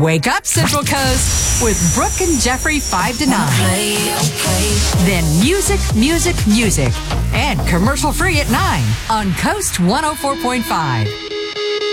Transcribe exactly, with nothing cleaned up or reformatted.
Wake up, Central Coast, with Brooke and Jeffrey five to nine. Okay, okay. Then music, music, music. And commercial free at nine on Coast one oh four point five.